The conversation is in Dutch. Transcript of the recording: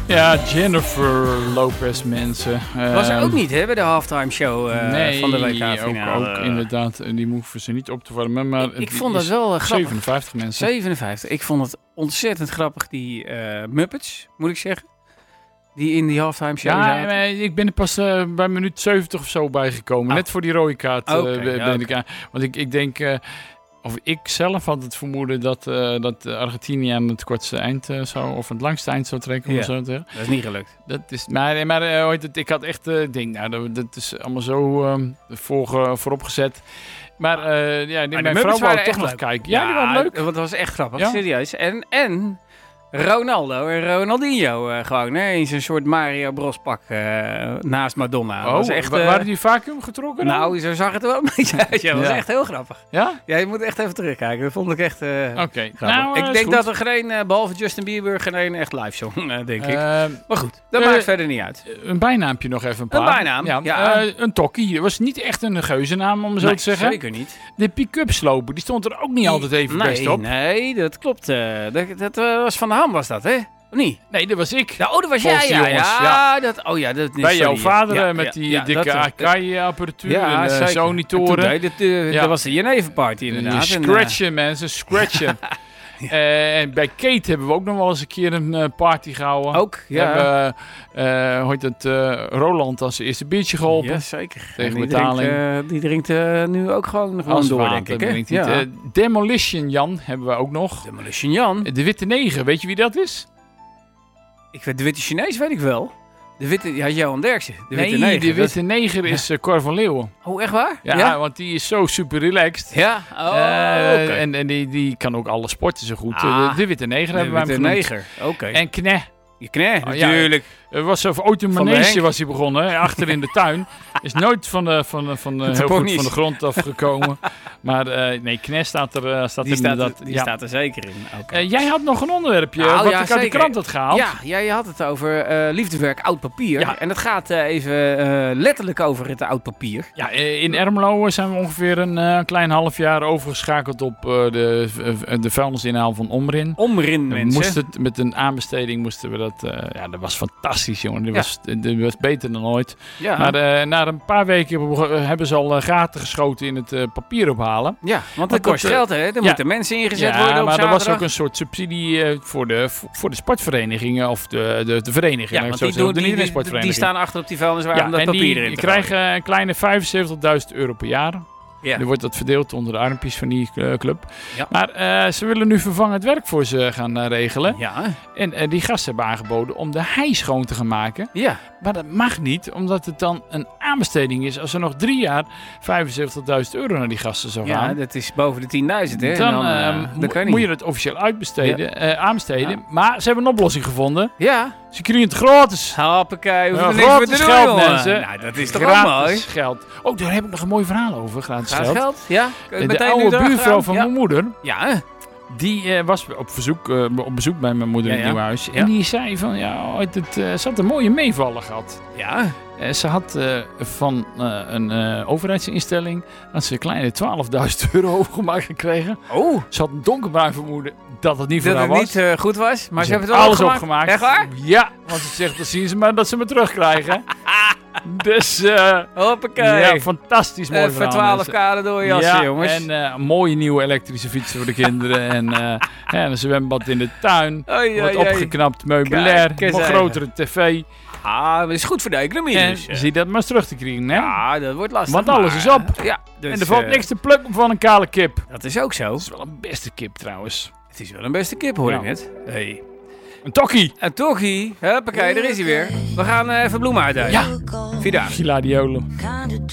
Ja, Jennifer Lopez, mensen. Was er ook niet, hè, bij de halftime show van de WK-finale. Ook inderdaad. Die hoeven ze niet op te warmen. Maar ik vond dat wel grappig. 57 mensen. 57. Ik vond het ontzettend grappig, die Muppets, moet ik zeggen. Die in die halftime show zaten. Ik ben er pas bij minuut 70 of zo bijgekomen. Net voor die rode kaart ben ik aan. Want ik denk... Of ik zelf had het vermoeden dat Argentinië aan het kortste eind zou... Of het langste eind zou trekken. Ja, zo te zeggen. dat is niet gelukt. Dat is, maar ik had echt... dat is allemaal zo vooropgezet. Maar mijn vrouw wou toch nog kijken. Ja, die waren leuk. Want dat was echt grappig, serieus. En Ronaldo en Ronaldinho gewoon, hè, in zo'n soort Mario Bros pak naast Madonna. Dat was echt, waren die vacuüm getrokken dan? Nou, zo zag het er wel een beetje uit. Ja, dat was echt heel grappig. Ja? Ja, je moet echt even terugkijken. Dat vond ik echt grappig. Nou, ik denk goed. dat er geen, behalve Justin Bieber, geen echt live song, denk ik. Maar goed, dat maakt verder niet uit. Een bijnaampje nog even een paar. Een bijnaam? Ja. Een tokkie. Dat was niet echt een geuzennaam, om zo te zeggen. Zeker niet. De pick-up sloper, die stond er ook niet altijd even best op. Nee, dat klopt. Dat was Van de Ham, was dat, hè? Of niet? Nee, dat was ik. Ja, dat was jij, Bij jouw vader met die dikke Akai-apparatuur en Sony-toren. Dat was de Jeneverparty inderdaad. Scratchen, mensen, scratchen. En bij Kate hebben we ook nog wel eens een keer een party gehouden. Ook, ja. Roland als zijn eerste biertje geholpen. Ja, zeker. Tegen betaling. Die drinkt nu ook gewoon door, denk ik. Hè? Demolition Jan hebben we ook nog. Demolition Jan? De Witte Neger, weet je wie dat is? De Witte Chinees weet ik wel. De Witte, Johan Derksen. De Witte Neger is Cor van Leeuwen. Oh, echt waar? Ja, want die is zo super relaxed. Ja, okay. En die kan ook alle sporten zo goed. De Witte Neger hebben we hem genoemd. De Witte Neger, oké. En Kneh. Je Kneh, natuurlijk. Was over automanege was hij begonnen, achter in de tuin. Is nooit van de grond afgekomen. Maar Kneh staat er inderdaad. Die staat er zeker in. Okay. Jij had nog een onderwerpje wat ik uit de krant had gehaald. Ja, je had het over liefdewerk oud papier. Ja. En dat gaat even letterlijk over het oud papier. Ja, in Ermelo zijn we ongeveer een klein half jaar overgeschakeld op de vuilnisinhaal van Omrin. Mensen. Met een aanbesteding moesten we dat... dat was fantastisch, jongen. Dat was beter dan ooit. Ja. Maar na een paar weken hebben ze al gaten geschoten in het papier ophalen. Ja, want dat kost geld, hè? Er moeten mensen ingezet worden op maar zaterdag. Er was ook een soort subsidie voor de sportverenigingen of de verenigingen. Ja, want die staan achter op die vuilniswagen om dat papier erin te krijgen een kleine €75.000 per jaar. Ja. Nu wordt dat verdeeld onder de armpjes van die club. Ja. Maar ze willen nu vervangend werk voor ze gaan regelen. Ja. En die gasten hebben aangeboden om de hei schoon te gaan maken. Ja. Maar dat mag niet, omdat het dan een aanbesteding is. Als er nog 3 jaar €75.000 naar die gasten zou gaan. Ja, dat is boven de 10.000, hè? Dan moet je het officieel aanbesteden. Ja. Maar ze hebben een oplossing gevonden. Ja. Ze krijgen het gratis. Hoppakee, hoef je niks meer te doen, geld, mensen. Nou, dat is toch ook mooi? Geld. Oh, daar heb ik nog een mooi verhaal over. Gratis geld. Ja. De oude buurvrouw van mijn moeder. Ja. Die was op bezoek bij mijn moeder in het nieuwe huis. En die zei van, ze had een mooie meevaller gehad. Ja. Ze had van een overheidsinstelling een kleine €12.000 overgemaakt gekregen. Oh. Ze had een donkerbruin vermoeden dat het niet voor haar was. Dat het niet goed was, maar ze hebben het wel alles opgemaakt. Echt waar? Ja, want ze zegt, dan zien ze maar dat ze me terugkrijgen. Dus, hoppakee. Ja, fantastisch mooi verhaal. Voor 12 door je jassen, jongens. En mooie nieuwe elektrische fietsen voor de kinderen. En een zwembad in de tuin. Wordt opgeknapt meubilair. Een grotere tv. Dat is goed voor de economie. En zie dat maar eens terug te krijgen, hè? Ja, dat wordt lastig. Want alles is op. Ja, dus, en er valt niks te plukken van een kale kip. Dat is ook zo. Het is wel een beste kip, trouwens. Het is wel een beste kip, hoor ik net. Hey. Een tokkie. Een tokkie. Huppakee, daar is hij weer. We gaan even bloemen uitdelen. Ja. Vierdaagse. Giladiolo.